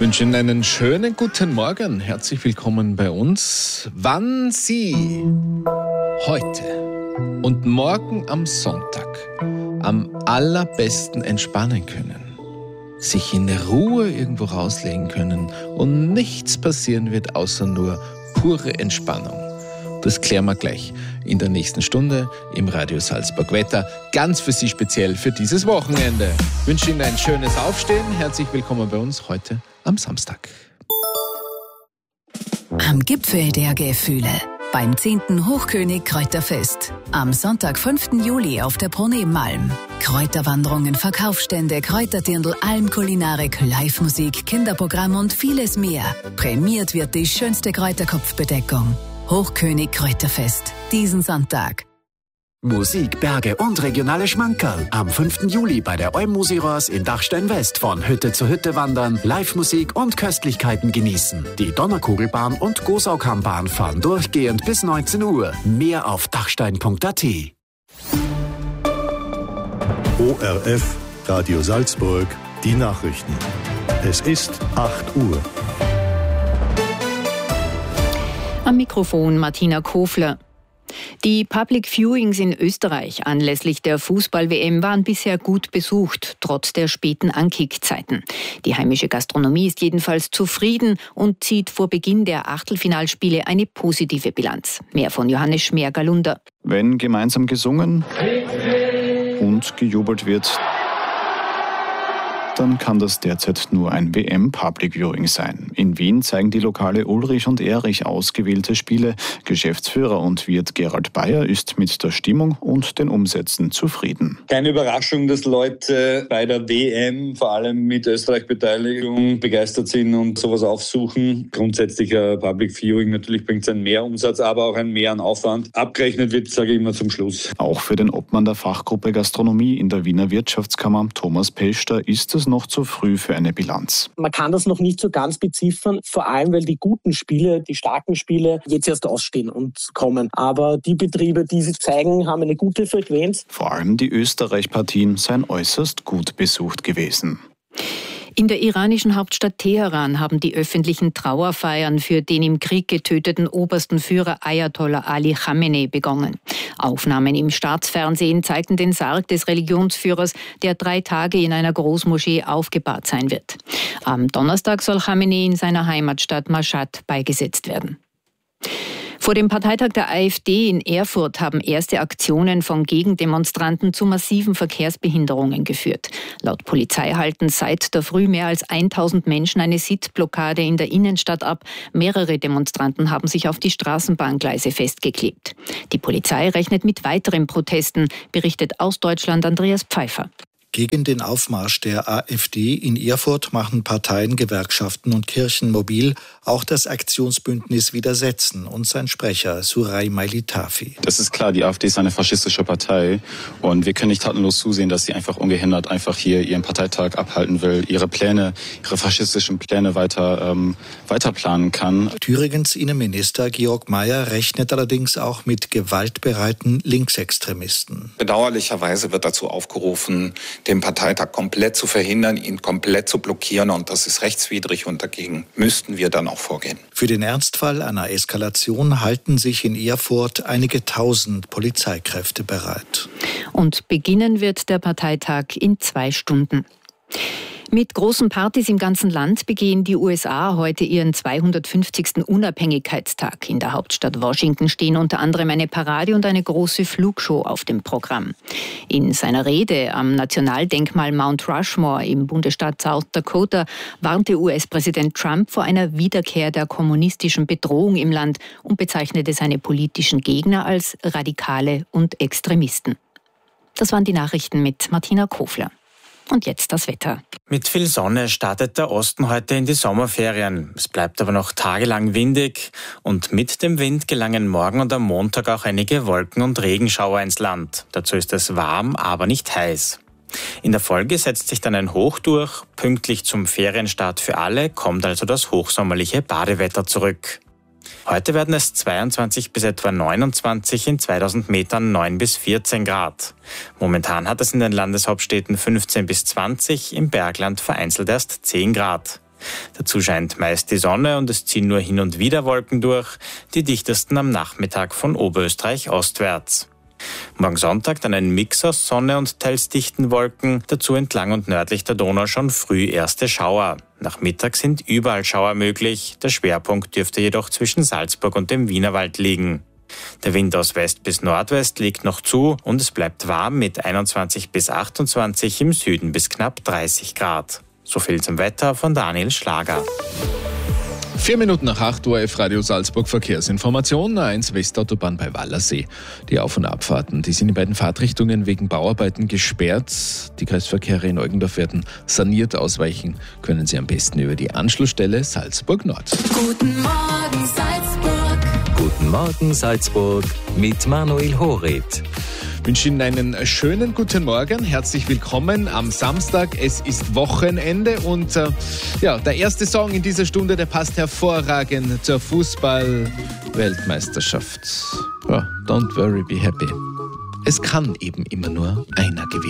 wünsche Ihnen einen schönen guten Morgen. Herzlich willkommen bei uns. Wann Sie heute und morgen am Sonntag am allerbesten entspannen können, sich in Ruhe irgendwo rauslegen können und nichts passieren wird, außer nur pure Entspannung. Das klären wir gleich in der nächsten Stunde im Radio Salzburg Wetter, ganz für Sie speziell für dieses Wochenende. Ich wünsche Ihnen ein schönes Aufstehen. Herzlich willkommen bei uns heute am Samstag. Am Gipfel der Gefühle. Beim 10. Hochkönig Kräuterfest. Am Sonntag, 5. Juli auf der Pronemalm. Kräuterwanderungen, Verkaufsstände, Kräuterdirndl, Almkulinarik, Live-Musik, Kinderprogramm und vieles mehr. Prämiert wird die schönste Kräuterkopfbedeckung. Hochkönig Kräuterfest. Diesen Sonntag. Musik, Berge und regionale Schmankerl. Am 5. Juli bei der Olm-Musi-Ross in Dachstein West von Hütte zu Hütte wandern, Live-Musik und Köstlichkeiten genießen. Die Donnerkugelbahn und Gosaukammbahn fahren durchgehend bis 19 Uhr. Mehr auf dachstein.at. ORF, Radio Salzburg, die Nachrichten. Es ist 8 Uhr. Am Mikrofon Martina Kofler. Die Public Viewings in Österreich anlässlich der Fußball-WM waren bisher gut besucht, trotz der späten Ankickzeiten. Die heimische Gastronomie ist jedenfalls zufrieden und zieht vor Beginn der Achtelfinalspiele eine positive Bilanz. Mehr von Johannes Schmergalunder. Wenn gemeinsam gesungen und gejubelt wird, dann kann das derzeit nur ein WM-Public Viewing sein. In Wien zeigen die Lokale Ulrich und Erich ausgewählte Spiele. Geschäftsführer und Wirt Gerald Bayer ist mit der Stimmung und den Umsätzen zufrieden. Keine Überraschung, dass Leute bei der WM, vor allem mit Österreich-Beteiligung, begeistert sind und sowas aufsuchen. Grundsätzlich ein Public Viewing, natürlich bringt es einen Mehrumsatz, aber auch einen Mehr an Aufwand. Abgerechnet wird, sage ich immer, zum Schluss. Auch für den Obmann der Fachgruppe Gastronomie in der Wiener Wirtschaftskammer, Thomas Peschter, ist es noch zu früh für eine Bilanz. Man kann das noch nicht so ganz beziffern, vor allem weil die guten Spiele, die starken Spiele jetzt erst ausstehen und kommen. Aber die Betriebe, die sie zeigen, haben eine gute Frequenz. Vor allem die Österreich-Partien seien äußerst gut besucht gewesen. In der iranischen Hauptstadt Teheran haben die öffentlichen Trauerfeiern für den im Krieg getöteten obersten Führer Ayatollah Ali Khamenei begonnen. Aufnahmen im Staatsfernsehen zeigten den Sarg des Religionsführers, der 3 Tage in einer Großmoschee aufgebahrt sein wird. Am Donnerstag soll Khamenei in seiner Heimatstadt Mashhad beigesetzt werden. Vor dem Parteitag der AfD in Erfurt haben erste Aktionen von Gegendemonstranten zu massiven Verkehrsbehinderungen geführt. Laut Polizei halten seit der Früh mehr als 1000 Menschen eine Sitzblockade in der Innenstadt ab. Mehrere Demonstranten haben sich auf die Straßenbahngleise festgeklebt. Die Polizei rechnet mit weiteren Protesten, berichtet aus Deutschland Andreas Pfeiffer. Gegen den Aufmarsch der AfD in Erfurt machen Parteien, Gewerkschaften und Kirchen mobil. Auch das Aktionsbündnis Widersetzen und sein Sprecher Suray Mailitafi. Das ist klar, die AfD ist eine faschistische Partei und wir können nicht tatenlos zusehen, dass sie einfach ungehindert einfach hier ihren Parteitag abhalten will, ihre faschistischen Pläne weiter planen kann. Thüringens Innenminister Georg Mayer rechnet allerdings auch mit gewaltbereiten Linksextremisten. Bedauerlicherweise wird dazu aufgerufen, den Parteitag komplett zu verhindern, ihn komplett zu blockieren, und das ist rechtswidrig und dagegen müssten wir dann auch vorgehen. Für den Ernstfall einer Eskalation halten sich in Erfurt einige tausend Polizeikräfte bereit. Und beginnen wird der Parteitag in 2 Stunden. Mit großen Partys im ganzen Land begehen die USA heute ihren 250. Unabhängigkeitstag. In der Hauptstadt Washington stehen unter anderem eine Parade und eine große Flugshow auf dem Programm. In seiner Rede am Nationaldenkmal Mount Rushmore im Bundesstaat South Dakota warnte US-Präsident Trump vor einer Wiederkehr der kommunistischen Bedrohung im Land und bezeichnete seine politischen Gegner als Radikale und Extremisten. Das waren die Nachrichten mit Martina Kofler. Und jetzt das Wetter. Mit viel Sonne startet der Osten heute in die Sommerferien. Es bleibt aber noch tagelang windig und mit dem Wind gelangen morgen und am Montag auch einige Wolken- und Regenschauer ins Land. Dazu ist es warm, aber nicht heiß. In der Folge setzt sich dann ein Hoch durch. Pünktlich zum Ferienstart für alle kommt also das hochsommerliche Badewetter zurück. Heute werden es 22 bis etwa 29, in 2000 Metern 9 bis 14 Grad. Momentan hat es in den Landeshauptstädten 15 bis 20, im Bergland vereinzelt erst 10 Grad. Dazu scheint meist die Sonne und es ziehen nur hin und wieder Wolken durch, die dichtesten am Nachmittag von Oberösterreich ostwärts. Morgen Sonntag dann ein Mix aus Sonne und teils dichten Wolken, dazu entlang und nördlich der Donau schon früh erste Schauer. Nach Mittag sind überall Schauer möglich, der Schwerpunkt dürfte jedoch zwischen Salzburg und dem Wienerwald liegen. Der Wind aus West bis Nordwest liegt noch zu und es bleibt warm mit 21 bis 28, im Süden bis knapp 30 Grad. So viel zum Wetter von Daniel Schlager. 4 Minuten nach 8 Uhr, F-Radio Salzburg Verkehrsinformation. A1 Westautobahn bei Wallersee. Die Auf- und Abfahrten, die sind in beiden Fahrtrichtungen wegen Bauarbeiten gesperrt. Die Kreisverkehre in Eugendorf werden saniert. Ausweichen können Sie am besten über die Anschlussstelle Salzburg Nord. Guten Morgen Salzburg. Guten Morgen Salzburg mit Manuel Horit. Ich wünsche Ihnen einen schönen guten Morgen. Herzlich willkommen am Samstag. Es ist Wochenende und der erste Song in dieser Stunde, der passt hervorragend zur Fußball-Weltmeisterschaft. Ja, don't worry, be happy. Es kann eben immer nur einer gewinnen.